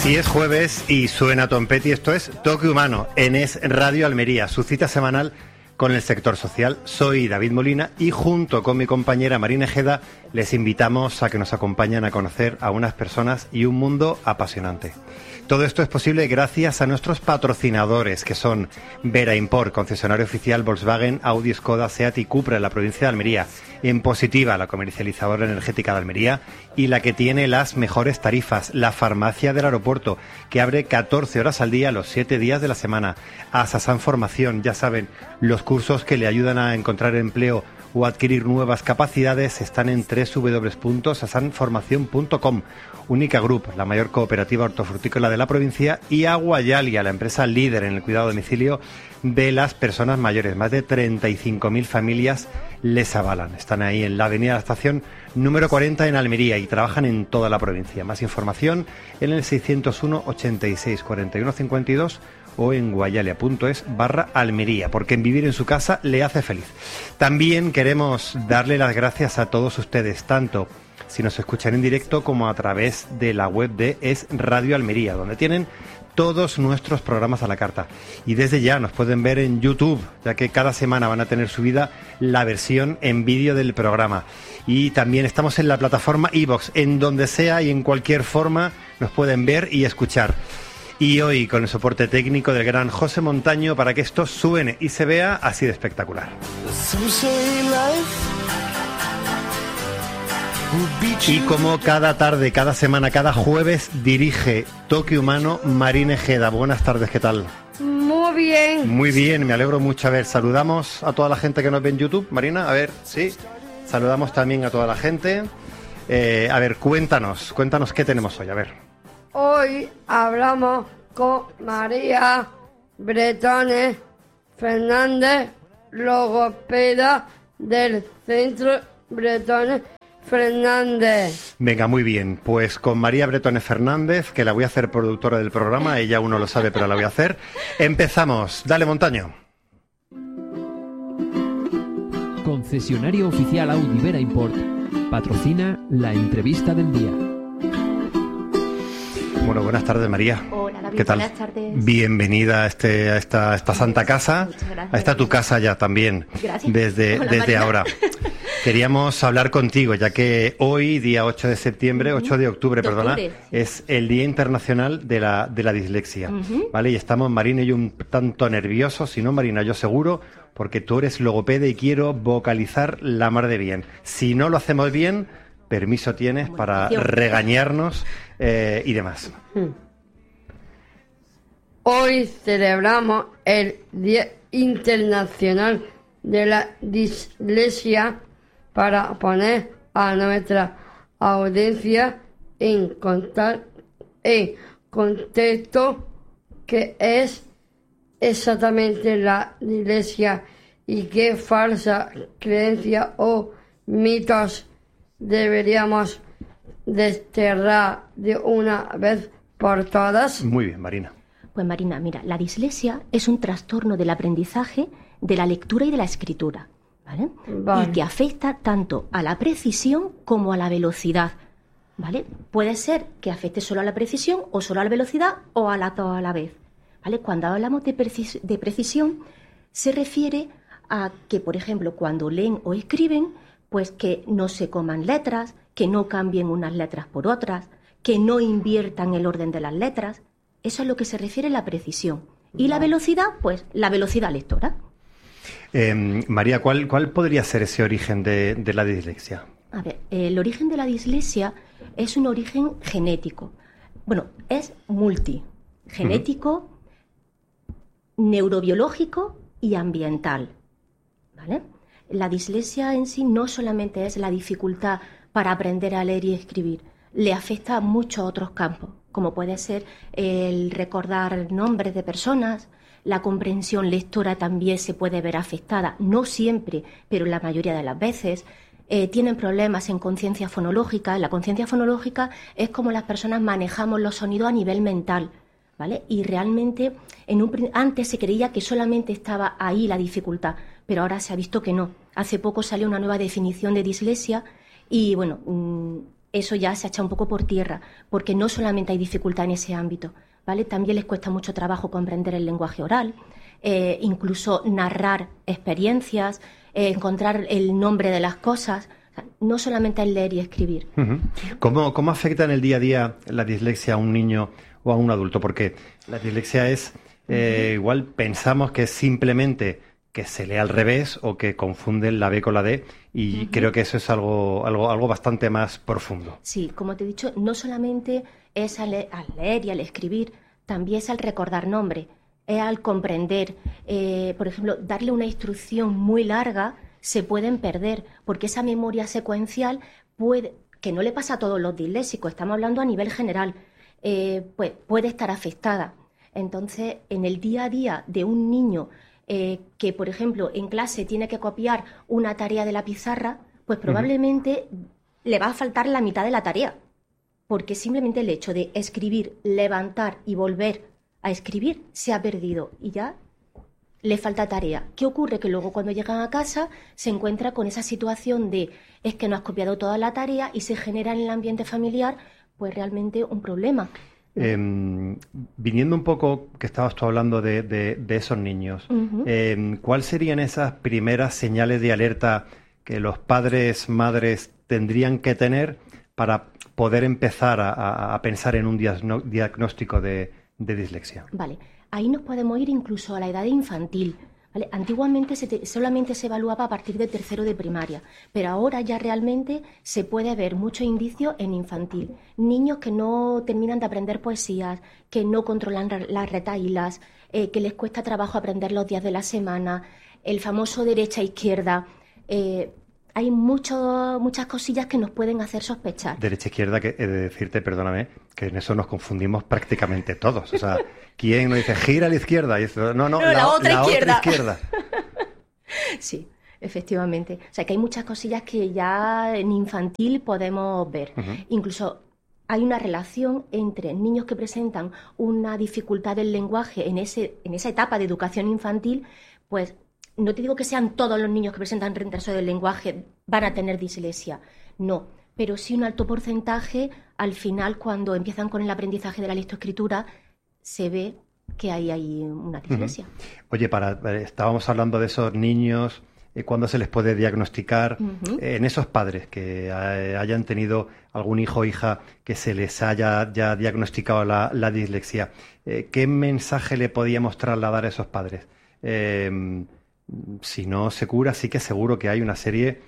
Y es jueves y suena Tompetti. Esto es Toque Humano en Es Radio Almería, su cita semanal con el sector social. Soy David Molina y junto con mi compañera Marina Ejeda les invitamos a que nos acompañen a conocer a unas personas y un mundo apasionante. Todo esto es posible gracias a nuestros patrocinadores, que son Vera Import, concesionario oficial Volkswagen, Audi, Skoda, Seat y Cupra en la provincia de Almería. En Positiva, la comercializadora energética de Almería y la que tiene las mejores tarifas, la farmacia del aeropuerto, que abre 14 horas al día, los 7 días de la semana. Asasan Formación, ya saben, los cursos que le ayudan a encontrar empleo o adquirir nuevas capacidades están en www.sasanformacion.com. Única Group, la mayor cooperativa hortofrutícola de la provincia, y Agua Yalia, la empresa líder en el cuidado a domicilio de las personas mayores. Más de 35.000 familias les avalan. Están ahí en la avenida de la Estación número 40 en Almería y trabajan en toda la provincia. Más información en el 601 86 41 52 o en guayalia.es/Almería, porque en vivir en su casa le hace feliz. También queremos darle las gracias a todos ustedes, tanto si nos escuchan en directo como a través de la web de Es Radio Almería, donde tienen todos nuestros programas a la carta. Y desde ya nos pueden ver en YouTube, ya que cada semana van a tener subida la versión en vídeo del programa. Y también estamos en la plataforma iVoox, en donde sea y en cualquier forma nos pueden ver y escuchar. Y hoy con el soporte técnico del gran José Montaño para que esto suene y se vea así de espectacular. Y como cada tarde, cada semana, cada jueves dirige Toque Humano Marina Ejeda. Buenas tardes, ¿qué tal? Muy bien. Muy bien, me alegro mucho. A ver, saludamos a toda la gente que nos ve en YouTube, Marina. A ver, sí. Saludamos también a toda la gente. A ver, cuéntanos qué tenemos hoy, a ver. Hoy hablamos con María Bretones Fernández, logopeda del Centro Bretones Fernández. Venga, muy bien. Pues con María Bretones Fernández, que la voy a hacer productora del programa, ella aún no lo sabe, pero la voy a hacer. Empezamos. Dale, Montaño. Concesionario oficial Audi Vera Import patrocina la entrevista del día. Bueno, buenas tardes, María. Hola, David. ¿Qué tal? Buenas tardes. Bienvenida a esta santa casa. Muchas gracias. A esta tu casa ya también. Gracias. Desde Marina. ahora. Queríamos hablar contigo, ya que hoy, día 8 de septiembre, 8 de octubre, es el Día Internacional de la Dislexia. ¿Vale? Y estamos, Marina y yo, un tanto nerviosos. Si no, Marina, yo seguro, porque tú eres logopeda y quiero vocalizar la mar de bien. Si no lo hacemos bien, permiso tienes para regañarnos y demás. Hoy celebramos el Día Internacional de la Dislexia para poner a nuestra audiencia en contexto qué es exactamente la dislexia y qué falsa creencia o mitos deberíamos desterrar de una vez por todas. Muy bien, Marina. Pues Marina, mira, la dislexia es un trastorno del aprendizaje, de la lectura y de la escritura, ¿vale? Y que afecta tanto a la precisión como a la velocidad, ¿vale? Puede ser que afecte solo a la precisión o solo a la velocidad o a la dos a la vez, ¿vale? Cuando hablamos de precisión se refiere a que, por ejemplo, cuando leen o escriben, pues que no se coman letras, que no cambien unas letras por otras, que no inviertan el orden de las letras. Eso es lo que se refiere a la precisión. Y la velocidad, pues la velocidad lectora. María, ¿cuál podría ser ese origen de la dislexia? A ver, el origen de la dislexia es un origen genético. Bueno, es multigenético, neurobiológico y ambiental, ¿vale? La dislexia en sí no solamente es la dificultad para aprender a leer y escribir, le afecta a muchos otros campos, como puede ser el recordar nombres de personas, la comprensión lectora también se puede ver afectada, no siempre, pero la mayoría de las veces. Tienen problemas en conciencia fonológica. La conciencia fonológica es como las personas manejamos los sonidos a nivel mental, ¿vale? Y realmente antes se creía que solamente estaba ahí la dificultad, pero ahora se ha visto que no. Hace poco salió una nueva definición de dislexia y, bueno, eso ya se ha echado un poco por tierra, porque no solamente hay dificultad en ese ámbito, ¿vale? También les cuesta mucho trabajo comprender el lenguaje oral, incluso narrar experiencias, encontrar el nombre de las cosas. O sea, no solamente es leer y escribir. Uh-huh. ¿Cómo afecta en el día a día la dislexia a un niño o a un adulto? Porque la dislexia es, igual pensamos que es simplemente que se lee al revés o que confunden la B con la D, y creo que eso es algo bastante más profundo. Sí, como te he dicho, no solamente es al leer y al escribir, también es al recordar nombre, es al comprender. Por ejemplo, darle una instrucción muy larga se pueden perder, porque esa memoria secuencial que no le pasa a todos los disléxicos, estamos hablando a nivel general, pues puede estar afectada. Entonces, en el día a día de un niño que, por ejemplo, en clase tiene que copiar una tarea de la pizarra, pues probablemente le va a faltar la mitad de la tarea, porque simplemente el hecho de escribir, levantar y volver a escribir se ha perdido y ya le falta tarea. ¿Qué ocurre? Que luego cuando llegan a casa se encuentra con esa situación de es que no has copiado toda la tarea y se genera en el ambiente familiar pues realmente un problema. Viniendo un poco, que estabas tú hablando de esos niños, ¿cuáles serían esas primeras señales de alerta que los padres, madres tendrían que tener para poder empezar a pensar en un diagnóstico de dislexia? Vale, ahí nos podemos ir incluso a la edad infantil. ¿Vale? Antiguamente solamente se evaluaba a partir de tercero de primaria, pero ahora ya realmente se puede ver muchos indicios en infantil. Niños que no terminan de aprender poesías, que no controlan las retahílas, que les cuesta trabajo aprender los días de la semana, el famoso derecha-izquierda. Hay muchas cosillas que nos pueden hacer sospechar. Derecha-izquierda, que he de decirte, perdóname, que en eso nos confundimos prácticamente todos. O sea, ¿quién nos dice gira a la izquierda? Y dice, no, la otra izquierda. Sí, efectivamente. O sea, que hay muchas cosillas que ya en infantil podemos ver. Incluso hay una relación entre niños que presentan una dificultad del lenguaje en esa etapa de educación infantil, pues no te digo que sean todos los niños que presentan retraso del lenguaje van a tener dislexia, no, pero sí un alto porcentaje al final cuando empiezan con el aprendizaje de la lectoescritura se ve que ahí hay una dislexia. Oye, estábamos hablando de esos niños, ¿cuándo se les puede diagnosticar? En esos padres que hayan tenido algún hijo o hija que se les haya ya diagnosticado la dislexia, ¿qué mensaje le podíamos trasladar a esos padres? Si no se cura, sí que seguro que hay una serie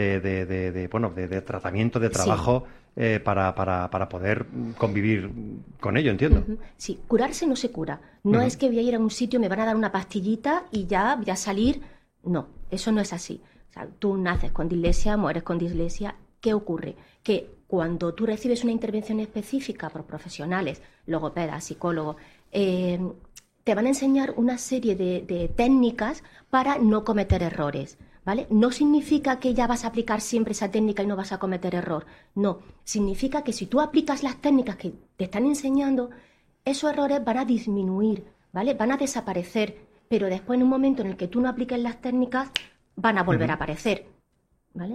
de tratamiento, de trabajo, sí, para poder convivir con ello, entiendo. Sí, curarse no se cura. No es que voy a ir a un sitio, me van a dar una pastillita y ya voy a salir. No, eso no es así. O sea, tú naces con dislexia, mueres con dislexia. ¿Qué ocurre? Que cuando tú recibes una intervención específica por profesionales, logopedas, psicólogos, te van a enseñar una serie de técnicas para no cometer errores, ¿vale? No significa que ya vas a aplicar siempre esa técnica y no vas a cometer error. No, significa que si tú aplicas las técnicas que te están enseñando, esos errores van a disminuir, ¿vale? Van a desaparecer, pero después en un momento en el que tú no apliques las técnicas, van a volver a aparecer, ¿vale?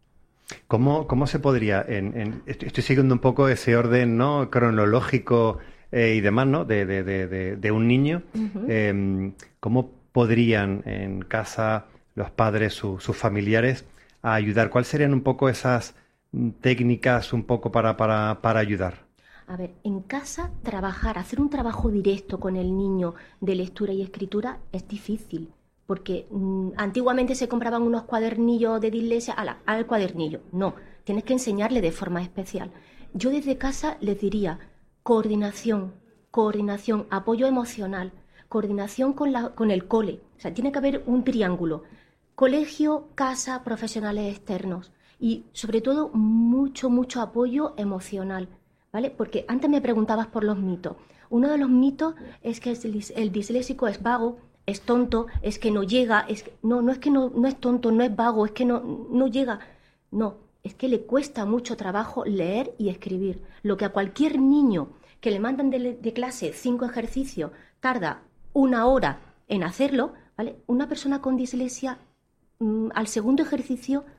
¿Cómo se podría, estoy siguiendo un poco ese orden, ¿no?, cronológico y demás, ¿no?, de un niño, ¿cómo podrían en casa los padres, sus familiares, a ayudar? ¿Cuáles serían un poco esas técnicas un poco para ayudar? A ver, en casa hacer un trabajo directo con el niño de lectura y escritura es difícil, porque antiguamente se compraban unos cuadernillos de dislexia, al cuadernillo. No, tienes que enseñarle de forma especial. Yo desde casa les diría coordinación, apoyo emocional, coordinación con el cole. O sea, tiene que haber un triángulo. Colegio, casa, profesionales externos. Y sobre todo mucho apoyo emocional, ¿vale? Porque antes me preguntabas por los mitos. Uno de los mitos es que el disléxico es vago, es tonto, es que no llega, no es que no es tonto, no es vago, es que no llega. No, es que le cuesta mucho trabajo leer y escribir. Lo que a cualquier niño que le mandan de clase 5 ejercicios tarda 1 hora en hacerlo, ¿vale? Una persona con dislexia al segundo ejercicio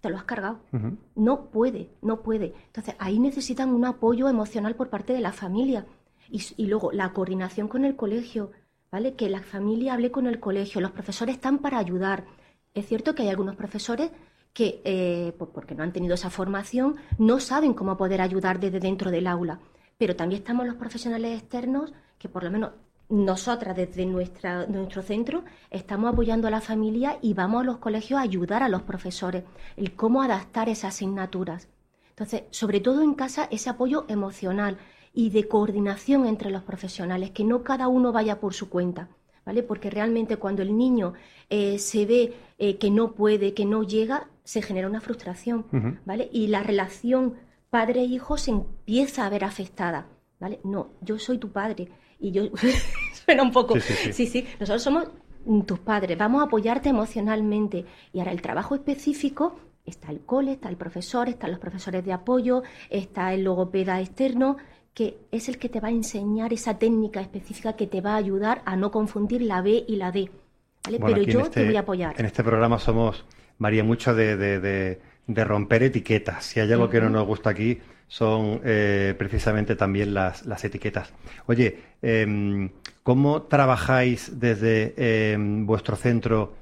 te lo has cargado. No puede. Entonces, ahí necesitan un apoyo emocional por parte de la familia. Y luego, la coordinación con el colegio, ¿vale? Que la familia hable con el colegio. Los profesores están para ayudar. Es cierto que hay algunos profesores que, porque no han tenido esa formación, no saben cómo poder ayudar desde dentro del aula. Pero también estamos los profesionales externos que, por lo menos, nosotras desde nuestro centro estamos apoyando a la familia y vamos a los colegios a ayudar a los profesores el cómo adaptar esas asignaturas. Entonces, sobre todo en casa, ese apoyo emocional y de coordinación entre los profesionales, que no cada uno vaya por su cuenta, ¿vale? Porque realmente cuando el niño se ve que no puede, que no llega, se genera una frustración, ¿vale? Y la relación padre-hijo se empieza a ver afectada, ¿vale? No, yo soy tu padre y yo... Suena un poco... Sí, nosotros somos tus padres, vamos a apoyarte emocionalmente. Y ahora el trabajo específico, está el cole, está el profesor, están los profesores de apoyo, está el logopeda externo, que es el que te va a enseñar esa técnica específica que te va a ayudar a no confundir la B y la D, ¿vale? Bueno, pero yo te voy a apoyar. En este programa somos, María, mucho de romper etiquetas. Si hay algo que no nos gusta aquí, son precisamente también las etiquetas. Oye, ¿cómo trabajáis desde vuestro centro,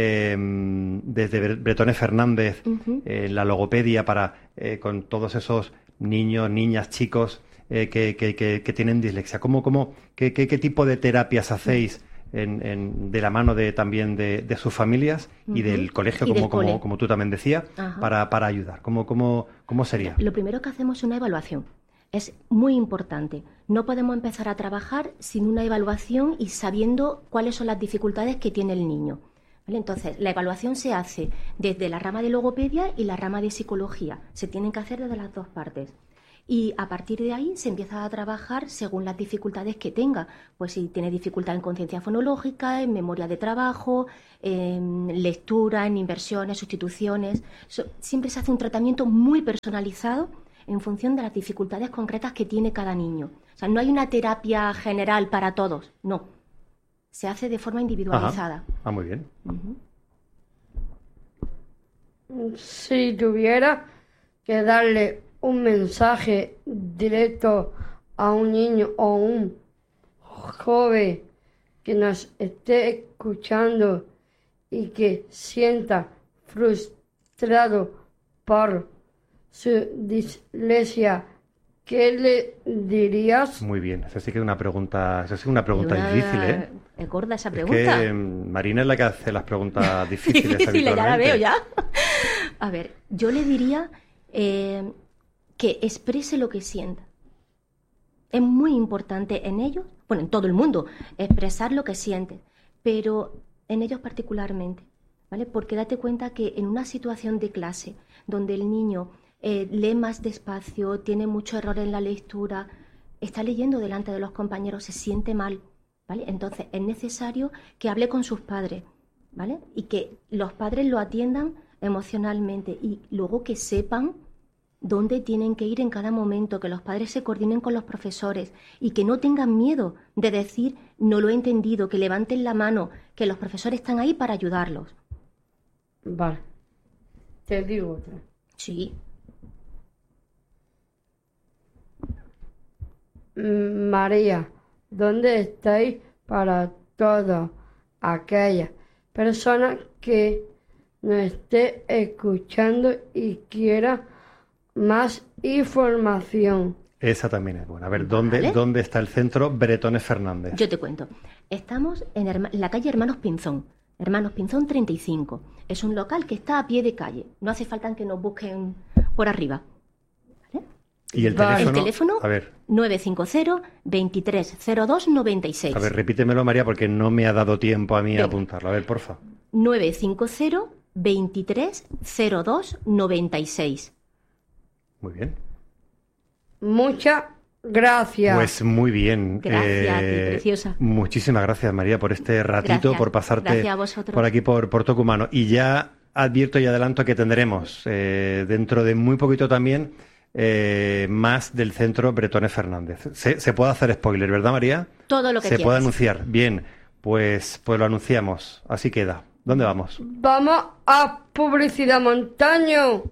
desde Bretones Fernández, la logopedia con todos esos niños, niñas, chicos que tienen dislexia? ¿Qué tipo de terapias hacéis de la mano también de sus familias y del colegio, como tú también decías, para ayudar? ¿Cómo sería? Lo primero que hacemos es una evaluación. Es muy importante. No podemos empezar a trabajar sin una evaluación y sabiendo cuáles son las dificultades que tiene el niño, ¿vale? Entonces, la evaluación se hace desde la rama de logopedia y la rama de psicología. Se tienen que hacer desde las dos partes. Y a partir de ahí se empieza a trabajar según las dificultades que tenga. Pues si tiene dificultad en conciencia fonológica, en memoria de trabajo, en lectura, en inversiones, sustituciones. Siempre se hace un tratamiento muy personalizado en función de las dificultades concretas que tiene cada niño. O sea, no hay una terapia general para todos, no. Se hace de forma individualizada. Muy bien. Si tuviera que darle un mensaje directo a un niño o un joven que nos esté escuchando y que sienta frustrado por su dislexia, ¿qué le dirías? Muy bien, esa sí que es una pregunta difícil, ¿eh? Es gorda esa pregunta. Es que Marina es la que hace las preguntas difíciles. Difíciles, ya la veo ya. A ver, yo le diría que exprese lo que sienta. Es muy importante en ellos, bueno, en todo el mundo, expresar lo que siente, pero en ellos particularmente, ¿vale? Porque date cuenta que en una situación de clase donde el niño lee más despacio, tiene mucho error en la lectura, está leyendo delante de los compañeros, se siente mal, ¿vale? Entonces es necesario que hable con sus padres, ¿vale? Y que los padres lo atiendan emocionalmente y luego que sepan dónde tienen que ir en cada momento, que los padres se coordinen con los profesores y que no tengan miedo de decir no lo he entendido, que levanten la mano, que los profesores están ahí para ayudarlos. Vale. Te digo otra. Sí. María, ¿dónde estáis para todas aquellas personas que nos esté escuchando y quiera más información? Esa también es buena. A ver, ¿dónde está el centro Bretones Fernández? Yo te cuento. Estamos en la calle Hermanos Pinzón. Hermanos Pinzón 35. Es un local que está a pie de calle. No hace falta que nos busquen por arriba. ¿Vale? ¿Y el teléfono? El teléfono, a ver. 950-2302-96. A ver, repítemelo, María, porque no me ha dado tiempo a mí a apuntarlo. A ver, porfa. 950-2302-96. Muy bien. Muchas gracias. Pues muy bien. Gracias a ti, preciosa. Muchísimas gracias, María, por este ratito, por pasarte por aquí, por Tucumano. Y ya advierto y adelanto que tendremos dentro de muy poquito también más del centro Bretones Fernández. Se puede hacer spoiler, ¿verdad, María? Todo lo que se quieras. puede anunciar. Bien, pues lo anunciamos. Así queda. ¿Dónde vamos? Vamos a publicidad, Montaño.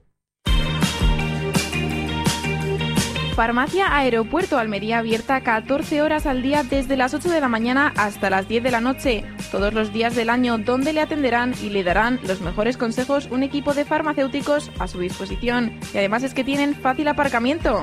Farmacia Aeropuerto Almería, abierta 14 horas al día desde las 8 de la mañana hasta las 10 de la noche, todos los días del año, donde le atenderán y le darán los mejores consejos un equipo de farmacéuticos a su disposición. Y además es que tienen fácil aparcamiento.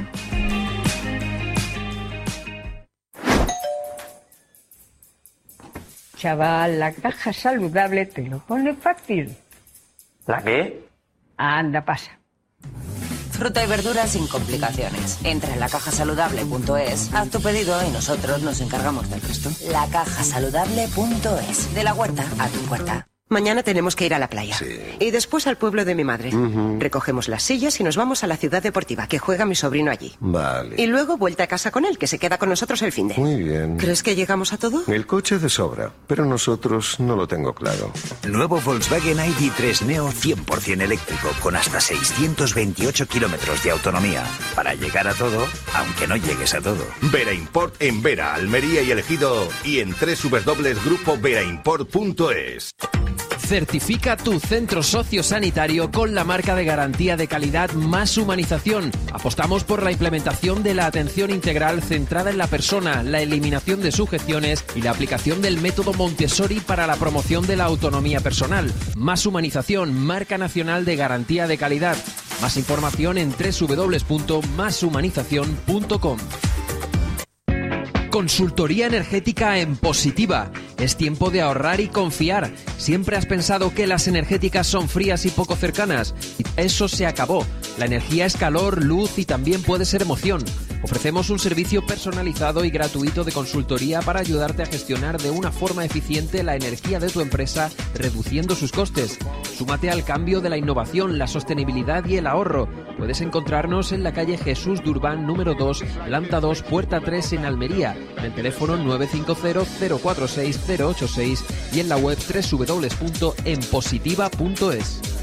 Chaval, la caja saludable te lo pone fácil. ¿La qué? Anda, pasa. Fruta y verduras sin complicaciones. Entra en lacajasaludable.es, haz tu pedido y nosotros nos encargamos del resto. Lacajasaludable.es. De la huerta a tu puerta. Mañana tenemos que ir a la playa. Sí. Y después al pueblo de mi madre. Recogemos las sillas y nos vamos a la ciudad deportiva, que juega mi sobrino allí. Vale. Y luego vuelta a casa con él, que se queda con nosotros el finde. Muy bien. ¿Crees que llegamos a todo? El coche de sobra, pero nosotros no lo tengo claro. Nuevo Volkswagen ID3 Neo 100% eléctrico, con hasta 628 kilómetros de autonomía. Para llegar a todo, aunque no llegues a todo. Vera Import en Vera, Almería y El Ejido, y en www.grupoveraImport.es. Certifica tu centro sociosanitario con la marca de garantía de calidad Más Humanización. Apostamos por la implementación de la atención integral centrada en la persona, la eliminación de sujeciones y la aplicación del método Montessori para la promoción de la autonomía personal. Más Humanización, marca nacional de garantía de calidad. Más información en www.mashumanizacion.com. Consultoría energética en Positiva. Es tiempo de ahorrar y confiar. ¿Siempre has pensado que las energéticas son frías y poco cercanas? Eso se acabó. La energía es calor, luz y también puede ser emoción. Ofrecemos un servicio personalizado y gratuito de consultoría para ayudarte a gestionar de una forma eficiente la energía de tu empresa, reduciendo sus costes. Súmate al cambio de la innovación, la sostenibilidad y el ahorro. Puedes encontrarnos en la calle Jesús Durbán número 2, planta 2, puerta 3 en Almería, en el teléfono 950-046-086 y en la web www.enpositiva.es.